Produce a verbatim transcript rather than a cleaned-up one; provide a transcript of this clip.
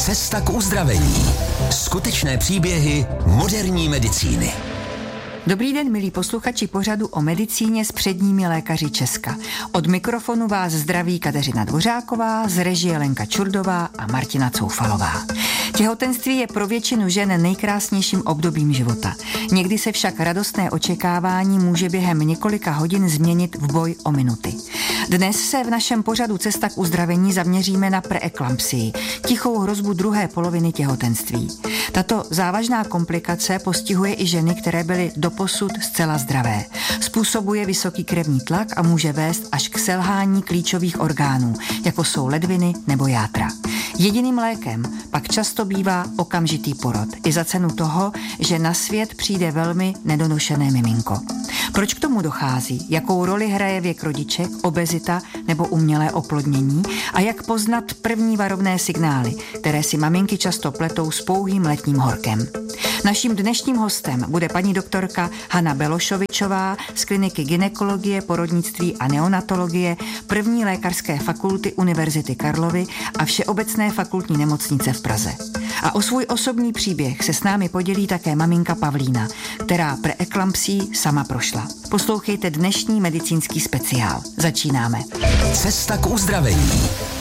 Cesta k uzdravení. Skutečné příběhy moderní medicíny. Dobrý den, milí posluchači pořadu o medicíně s předními lékaři Česka. Od mikrofonu vás zdraví Kateřina Dvořáková, z režie Lenka Čurdová a Martina Coufalová. Těhotenství je pro většinu žen nejkrásnějším obdobím života. Někdy se však radostné očekávání může během několika hodin změnit v boj o minuty. Dnes se v našem pořadu Cesta k uzdravení zaměříme na preeklampsii, tichou hrozbu druhé poloviny těhotenství. Tato závažná komplikace postihuje i ženy, které byly doposud zcela zdravé. Způsobuje vysoký krevní tlak a může vést až k selhání klíčových orgánů, jako jsou ledviny nebo játra. Jediným lékem pak často bývá okamžitý porod, i za cenu toho, že na svět přijde velmi nedonošené miminko. Proč k tomu dochází? Jakou roli hraje věk rodiček, obezita nebo umělé oplodnění? A jak poznat první varovné signály, které si maminky často pletou s pouhým letním horkem? Naším dnešním hostem bude paní doktorka Hana Belošovičová z kliniky gynekologie, porodnictví a neonatologie první lékařské fakulty Univerzity Karlovy a Všeobecné fakultní nemocnice v Praze. A o svůj osobní příběh se s námi podělí také maminka Pavlína, která preeklampsií sama prošla. Poslouchejte dnešní medicínský speciál. Začínáme. Cesta k uzdravení.